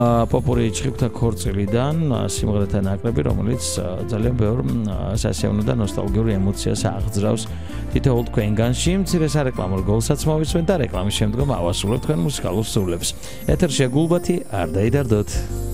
პოპური ჩხიფთა ქორწილიდან სიმღერათა ნაკრები, რომელიც ძალიან ბევრ სასიამოვნო და ნოსტალგიური ემოციას აღძრავს თითოეულ თქვენგანში. მცირე სარეკლამო გოლსაც მოვისმენთ და რეკლამის შემდგომ ავასრულებთ თქვენ მუსიკალურ სრულებს. ეთერშია გულბათი, არ დაიდარდოთ.